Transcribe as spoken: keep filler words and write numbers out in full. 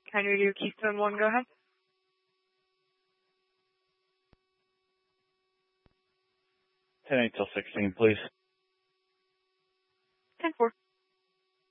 County Radio Keystone one, go ahead. ten eight till sixteen, please.